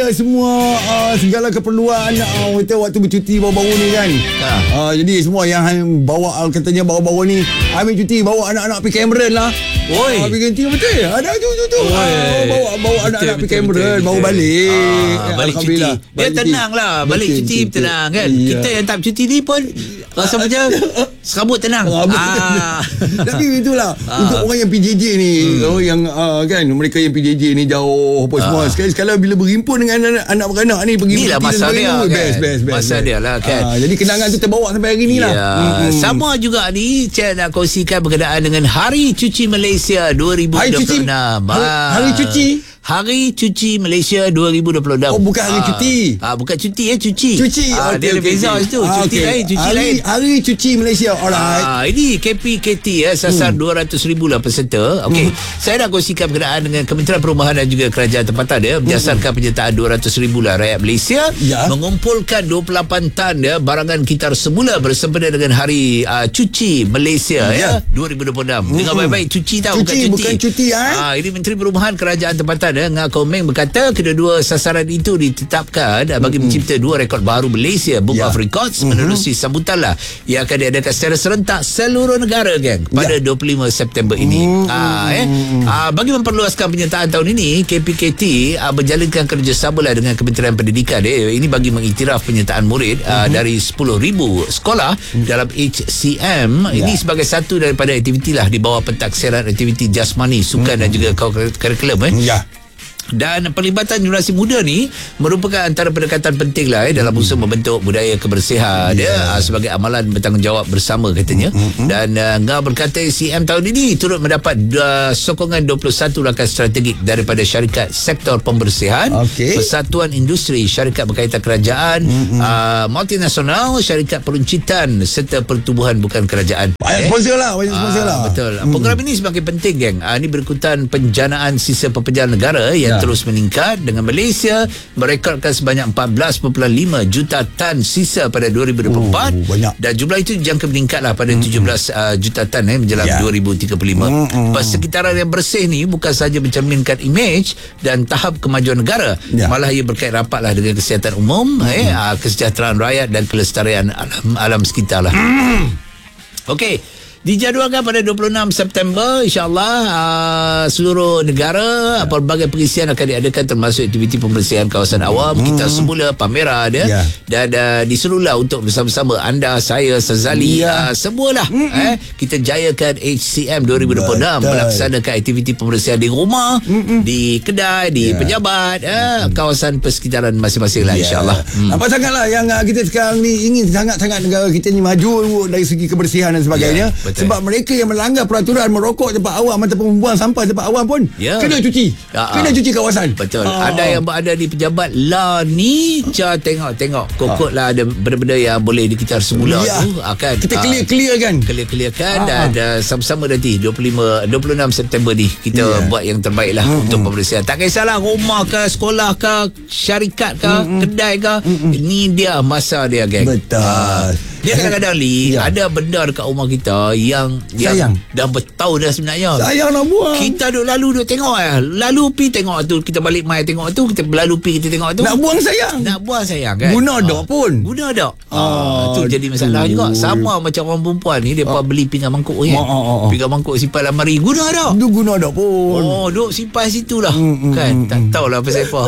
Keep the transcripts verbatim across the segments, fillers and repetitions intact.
semua uh, segala keperluan uh, kita waktu bercuti baru-baru ni kan. Ha. Uh, jadi semua yang bawa uh, katanya baru-baru ni ambil cuti bawa anak-anak pergi Cameron lah. Oi. Uh, pergi cuti betul. Ada tu tu tu. Uh, bawa bawa betul, anak-anak pergi Cameron baru balik. Ah, balik cuti. Dia balik tenang lah. Balik betul, cuti betul, tenang kan. Iya. Kita yang tak cuti ni pun rasa macam serabut tenang. Ah. Tapi itulah ah. untuk orang yang P J J ni, hmm. oh, yang uh, kan mereka yang P J J ni jauh apa ah. semua. Sekali-sekala bila berhimpun dengan anak, anak beranak ni pergi inilah masa dia kan. Best, best, best, masa best. Dia lah kan. Ah, jadi kenangan tu terbawa sampai hari ni lah. Ya. Hmm. Sama juga ni saya nak kongsikan berkenaan dengan Hari Cuci Malaysia dua ribu dua puluh enam. Hari, ah. hari Cuci Hari Cuci Malaysia dua ribu dua puluh enam. Oh, bukan hari cuti. Ah, bukan cuti eh, cuci. Cuci. Ah, okay, dia ada okay, beza okay. situ. Ah, cuti okay. lain, cuci hari, lain. Hari Cuci Malaysia. Alright. Ah, ini K P K T ya, sasar hmm. dua ratus ribu lah peserta. Okey. Hmm. Saya nak kongsikan berkenaan dengan Kementerian Perumahan dan juga Kerajaan Tempatan ya, berdasarkan hmm. penyertaan dua ratus ribu lah rakyat Malaysia ya. mengumpulkan dua puluh lapan tan ya barangan kitar semula bersempena dengan Hari uh, Cuci Malaysia ya, ya dua ribu dua puluh enam. Hmm. Dengar baik-baik, cuci tau, cuci, bukan cuti. Bukan cuti eh. Ah, ini Menteri Perumahan Kerajaan Tempatan ya, Ngah Komeng berkata kedua-dua sasaran itu ditetapkan bagi mm-hmm. mencipta dua rekod baru Malaysia Book yeah. of Records mm-hmm. menerusi sambutan lah yang akan diadakan secara serentak seluruh negara geng pada yeah. dua puluh lima September ini. Mm-hmm. Ah, eh. ah, bagi memperluaskan penyertaan tahun ini, K P K T ah, berjalankan kerjasama lah dengan Kementerian Pendidikan eh. Ini bagi mengiktiraf penyertaan murid mm-hmm. ah, dari sepuluh ribu sekolah mm-hmm. dalam H C M. Yeah. Ini sebagai satu daripada aktiviti lah di bawah pentaksiran aktiviti jasmani, sukan mm-hmm. dan juga kurikulum eh. Yeah. Dan perlibatan generasi muda ni merupakan antara pendekatan penting lah eh, dalam usaha membentuk budaya kebersihan yeah. ya, sebagai amalan bertanggungjawab bersama katanya. Mm-hmm. Dan uh, Ngah berkata C M tahun ini turut mendapat uh, sokongan dua puluh satu langkah strategik daripada syarikat sektor pembersihan, okay. persatuan industri, syarikat berkaitan kerajaan, mm-hmm. uh, multinasional, syarikat peruncitan serta pertubuhan bukan kerajaan. Banyak sponsor lah, banyak sponsor lah. Betul. Mm. Program ini semakin penting geng. Uh, ini berikutan penjanaan sisa pekerjaan negara yang yeah. terus meningkat dengan Malaysia merekodkan sebanyak empat belas perpuluhan lima juta tan sisa pada dua ribu dua puluh empat oh, dan jumlah itu dijangka meningkatlah pada mm-hmm. tujuh belas uh, juta tan eh, menjelang yeah. dua ribu tiga puluh lima. Mm-hmm. Persekitaran yang bersih ni bukan sahaja mencerminkan imej dan tahap kemajuan negara, yeah. malah ia berkait rapatlah dengan kesihatan umum, mm-hmm. eh, uh, kesejahteraan rakyat dan kelestarian alam, alam sekitar lah. Mm. Okey. Dijadualkan pada dua puluh enam September insyaAllah uh, seluruh negara pelbagai pengisian akan diadakan termasuk aktiviti pembersihan kawasan awam, hmm. kita semula pameran ya. Yeah. Dan uh, disuruhlah untuk bersama-sama anda, saya, Sazali yeah. uh, semualah hmm. eh, kita jayakan H C M dua ribu dua puluh enam Betul. melaksanakan aktiviti pembersihan di rumah, hmm. di kedai, di yeah. pejabat eh, hmm. kawasan persekitaran masing-masing lah yeah. insyaAllah. hmm. Nampak sangatlah yang uh, kita sekarang ni ingin sangat-sangat negara kita ni maju dari segi kebersihan dan sebagainya. Yeah. Betul. Sebab mereka yang melanggar peraturan merokok tempat awam ataupun membuang sampah tempat awam pun ya. kena cuci ya, kena cuci kawasan. Betul. Ha. Ada yang berada di pejabat lah ni ca tengok-tengok kokot ha. lah ada benda-benda yang boleh dikitar semula ya. tu akan kita clear-clear kan clear-clear kan ha. dan uh, sama-sama nanti dua puluh lima dua puluh enam September ni kita ya. buat yang terbaik lah hmm. untuk pembersihan. Tak kisahlah rumah ke, sekolah ke, syarikat ke, hmm. kedai ke, hmm. ni dia masa dia geng. Betul. Ha. Dia kadang-kadang Li ya. ada benda dekat rumah kita yang sayang dah bertahun dah sebenarnya. Sayang nak buang. Kita duk lalu duk tengok eh. Lalu pi tengok tu, kita balik mai tengok tu, kita lalu pi kita tengok tu. Nak buang sayang. Nak buang sayang kan. Guna ha. dak pun. Guna dak. Ah, tu jadi masalah aduh. juga. Sama macam orang perempuan ni depa ah. beli pinggan mangkuk kan. Ah, ah, ah. Pinggan mangkuk simpan lemari. Guna dak. Tu guna dak pun. Oh, duk simpan situlah. Hmm, kan. Hmm, tak tahulah pasal apa.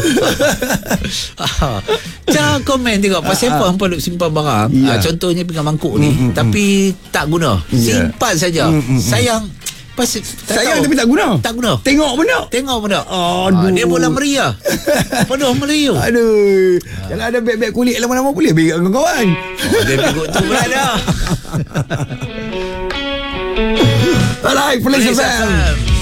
Jangan komen tengok pasal apa hangpa duk simpan barang. Yeah. Ah, contohnya pinggan mangkuk ni. Mm, tapi mm, tak guna. Yeah. Simpan saja. Mm, mm, sayang. Pas, sayang tahu. Tapi tak guna. Tak guna. Tengok pun tak. Tengok pun tak. Aduh. Ah, dia bola meriah. Penuh meriah. Aduh. Ah. Kalau ada beg-beg kulit lama-lama boleh bagi kawan-kawan. Oh, dia beg tu pula dah. Alright, Police F M.